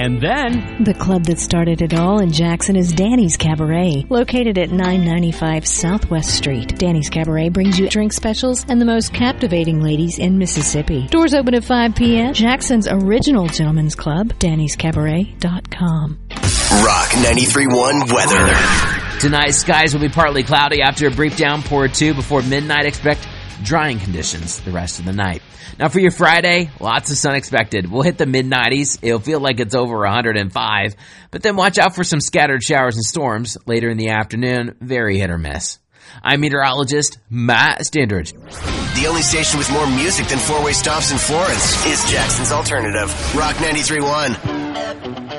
And then, the club that started it all in Jackson is Danny's Cabaret, located at 995 Southwest Street. Danny's Cabaret brings you drink specials and the most captivating ladies in Mississippi. Doors open at 5 p.m. Jackson's original gentleman's club, Danny'sCabaret.com. Rock 93.1 weather. Tonight, skies will be partly cloudy after a brief downpour or two. Before midnight, expect drying conditions the rest of the night. Now for your Friday, lots of sun expected. We'll hit the mid-90s. It'll feel like it's over 105. But then watch out for some scattered showers and storms later in the afternoon. Very hit or miss. I'm meteorologist Matt Standridge. The only station with more music than four-way stops in Florence is Jackson's Alternative. Rock 93.1.